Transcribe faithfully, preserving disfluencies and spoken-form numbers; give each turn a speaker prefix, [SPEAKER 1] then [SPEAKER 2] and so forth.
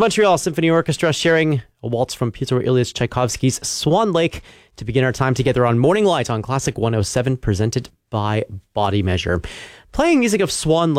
[SPEAKER 1] Montreal Symphony Orchestra sharing a waltz from Pyotr Ilyich Tchaikovsky's Swan Lake to begin our time together on Morning Light on Classic one oh seven, presented by Body Measure. Playing music of Swan Lake